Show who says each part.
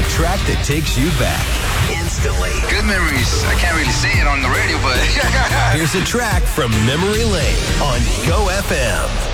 Speaker 1: the track that takes you back instantly.
Speaker 2: Good memories. I can't really say it on the radio, but...
Speaker 1: Here's a track from Memory Lane on Go FM.